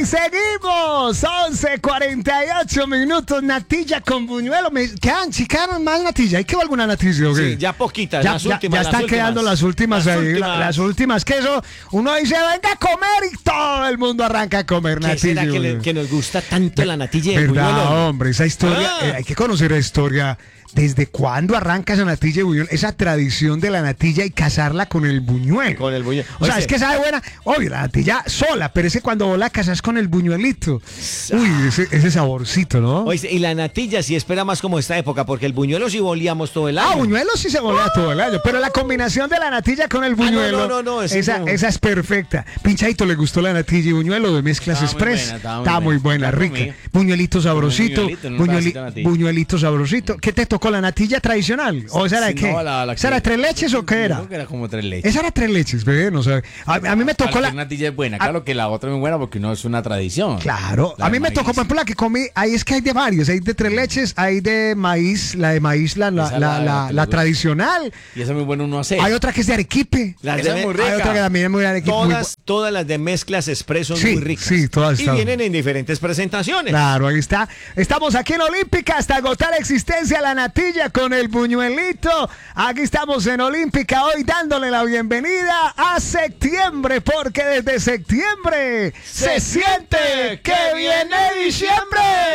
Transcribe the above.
Seguimos, 11:48 natilla con buñuelo. ¿Quedan más natilla? ¿Hay que alguna natilla o qué? Sí, ya poquitas, ya, las últimas. Ya están quedando las últimas ahí. Las últimas, que eso, uno dice, venga a comer y todo el mundo arranca a comer natilla. ¿Qué será que nos gusta tanto la natilla y el ¿Verdad, buñuelo? hombre? Esa historia, hay que conocer la historia. ¿Desde cuándo arranca esa natilla y buñuelo? Esa tradición de la natilla y casarla con el buñuelo. Con el buñuelo. O sea, es que sabe buena. Obvio, la natilla sola, pero ese cuando vos la casas con el buñuelito. Uy, ese saborcito, ¿no? Oye, y la natilla sí espera más como esta época, porque el buñuelo sí volíamos todo el año. Buñuelo sí se volea todo el año, pero la combinación de la natilla con el buñuelo, no, esa es perfecta. Pinchadito, ¿le gustó la natilla y buñuelo de Mezclas Express? Está muy buena, rica. Buñuelito sabrosito, buñuelito sabrosito. ¿Qué te tocó, la natilla tradicional? ¿O esa era de qué? ¿Esa era 3 leches o qué era? Creo que era como 3 leches. Esa era 3 leches, bebé, no sé. A mí me tocó la natilla es buena, claro que la otra es muy buena porque no es una tradición. Claro, a mí me tocó, por ejemplo, la que comí, ahí es que hay de varios, hay de 3 leches, hay de maíz, la tradicional. Y esa es muy buena uno hacer. Hay otra que es de arequipe. Esa es muy rica. Hay otra que también es muy de arequipe. Todas las de Mezclas Express son sí, muy ricas. Sí, todas y están. vienen en diferentes presentaciones. Claro, ahí está. Estamos aquí en Olímpica hasta agotar existencia la natilla con el buñuelito. Aquí estamos en Olímpica hoy dándole la bienvenida a septiembre, porque desde septiembre se siente que viene diciembre.